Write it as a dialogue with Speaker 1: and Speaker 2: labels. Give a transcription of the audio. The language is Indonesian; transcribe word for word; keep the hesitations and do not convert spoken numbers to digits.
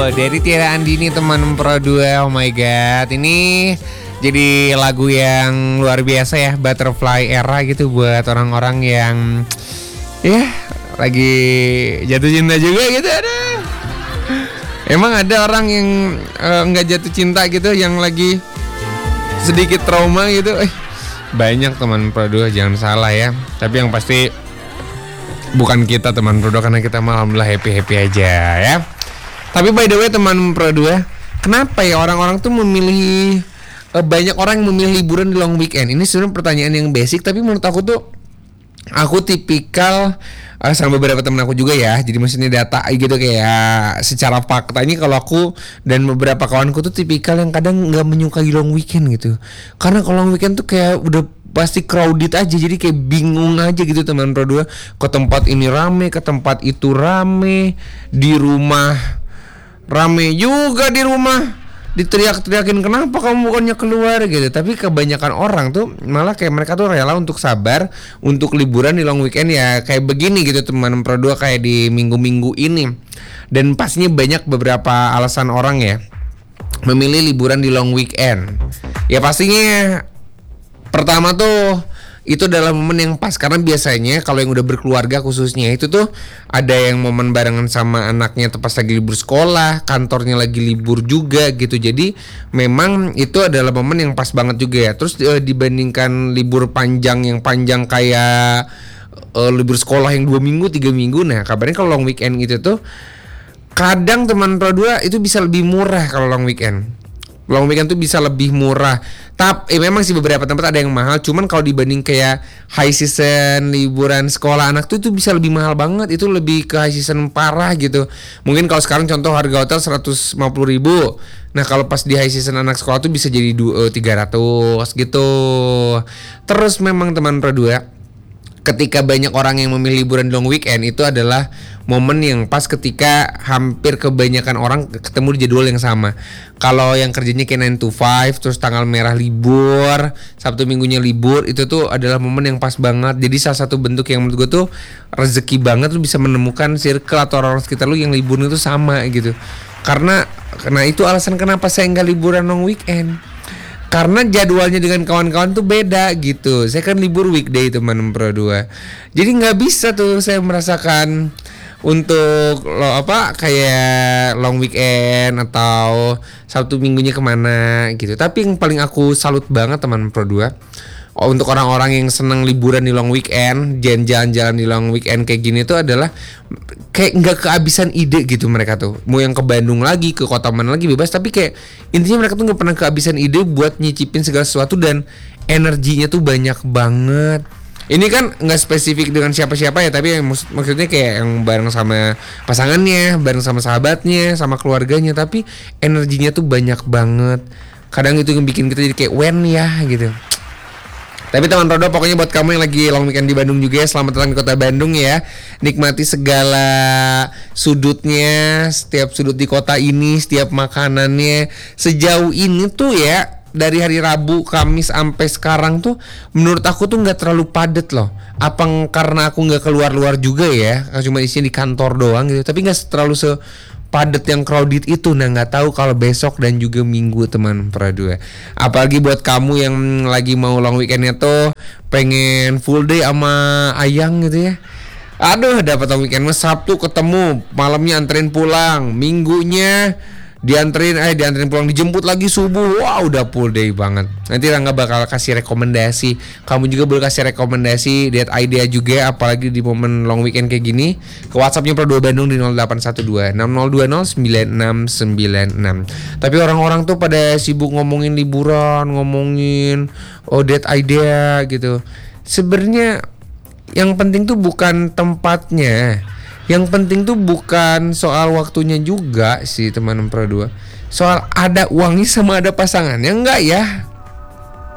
Speaker 1: dari Tiara Andini teman Pro dua. Oh my god, ini jadi lagu yang luar biasa ya, Butterfly Era gitu buat orang-orang yang ya lagi jatuh cinta juga gitu. Ada emang ada orang yang nggak uh, jatuh cinta gitu, yang lagi sedikit trauma gitu. Eh banyak teman Pro dua, jangan salah ya. Tapi yang pasti bukan kita teman Pro dua, karena kita malah alhamdulillah happy-happy aja ya. Tapi by the way teman Pro dua, kenapa ya orang-orang tuh memilih uh, banyak orang yang memilih liburan di long weekend? Ini sebenarnya pertanyaan yang basic, tapi menurut aku tuh aku tipikal uh, sama beberapa temen aku juga ya. Jadi maksudnya data gitu, kayak secara faktanya kalau aku dan beberapa kawanku tuh tipikal yang kadang nggak menyukai long weekend gitu. Karena kalau long weekend tuh kayak udah pasti crowded aja, jadi kayak bingung aja gitu teman Pro dua. Ke tempat ini rame, ke tempat itu rame, di rumah rame juga, di rumah diteriak-teriakin kenapa kamu bukannya keluar gitu. Tapi kebanyakan orang tuh malah kayak mereka tuh rela untuk sabar untuk liburan di long weekend ya kayak begini gitu teman Pro dua, kayak di minggu-minggu ini. Dan pastinya banyak beberapa alasan orang ya memilih liburan di long weekend. Ya pastinya pertama tuh itu adalah momen yang pas, karena biasanya kalau yang udah berkeluarga khususnya itu tuh ada yang momen barengan sama anaknya tuh pas lagi libur sekolah, kantornya lagi libur juga gitu. Jadi memang itu adalah momen yang pas banget juga ya. Terus e, dibandingkan libur panjang yang panjang kayak e, libur sekolah yang dua minggu, tiga minggu. Nah kabarnya kalau long weekend gitu tuh kadang teman Pro dua itu bisa lebih murah. Kalau long weekend Long weekend tuh bisa lebih murah. Tapi eh, memang sih beberapa tempat ada yang mahal. Cuman kalau dibanding kayak high season liburan sekolah anak tuh itu bisa lebih mahal banget. Itu lebih ke high season parah gitu. Mungkin kalau sekarang contoh harga hotel seratus lima puluh ribu. Nah kalau pas di high season anak sekolah tuh bisa jadi tiga ratus gitu. Terus memang teman Pro dua, ketika banyak orang yang memilih liburan long weekend itu adalah momen yang pas ketika hampir kebanyakan orang ketemu di jadwal yang sama. Kalau yang kerjanya kayak nine to five terus tanggal merah libur, Sabtu minggunya libur, itu tuh adalah momen yang pas banget. Jadi salah satu bentuk yang menurut gue tuh rezeki banget lu bisa menemukan circle atau orang sekitar lu yang liburnya tuh sama gitu. Karena karena itu alasan kenapa saya nggak liburan long weekend. Karena jadwalnya dengan kawan-kawan tuh beda gitu. Saya kan libur weekday teman Pro dua. Jadi nggak bisa tuh saya merasakan untuk lo apa kayak long weekend atau Sabtu minggunya kemana gitu. Tapi yang paling aku salut banget teman Pro dua, oh, untuk orang-orang yang seneng liburan di long weekend, jalan-jalan di long weekend kayak gini tuh adalah kayak nggak kehabisan ide gitu mereka tuh. Mau yang ke Bandung lagi, ke kota mana lagi bebas. Tapi kayak intinya mereka tuh nggak pernah kehabisan ide buat nyicipin segala sesuatu dan energinya tuh banyak banget. Ini kan nggak spesifik dengan siapa-siapa ya, tapi mak- maksudnya kayak yang bareng sama pasangannya, bareng sama sahabatnya, sama keluarganya. Tapi energinya tuh banyak banget. Kadang itu yang bikin kita jadi kayak when ya gitu. Tapi teman Pro dua, pokoknya buat kamu yang lagi long weekend di Bandung juga ya, selamat datang di kota Bandung ya. Nikmati segala sudutnya, setiap sudut di kota ini, setiap makanannya. Sejauh ini tuh ya, dari hari Rabu, Kamis sampai sekarang tuh menurut aku tuh nggak terlalu padat loh. Apa karena aku nggak keluar-luar juga ya, cuma isinya di kantor doang gitu. Tapi nggak terlalu se padet yang crowded itu. Nah nggak tahu kalau besok dan juga minggu teman Pro dua. Apalagi buat kamu yang lagi mau long weekendnya tuh pengen full day sama ayang gitu ya. Aduh dapat long weekend mas, Sabtu ketemu, malamnya anterin pulang, minggunya dianterin eh dianterin pulang, dijemput lagi subuh. Wah wow, udah full day banget. Nanti Rangga bakal kasih rekomendasi. Kamu juga boleh kasih rekomendasi, lihat idea juga, apalagi di momen long weekend kayak gini. Ke WhatsAppnya Pro dua Bandung di nol delapan satu dua enam nol dua nol sembilan enam sembilan enam. Tapi orang-orang tuh pada sibuk ngomongin liburan, ngomongin oh that idea gitu. Sebenarnya yang penting tuh bukan tempatnya. Yang penting tuh bukan soal waktunya juga sih teman Pro dua. Soal ada uangnya sama ada pasangannya enggak ya?